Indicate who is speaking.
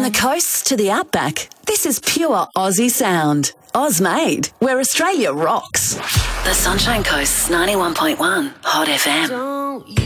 Speaker 1: the coast to the outback, this is pure Aussie sound. Oz-made, where Australia rocks. The Sunshine Coast's 91.1 Hot FM.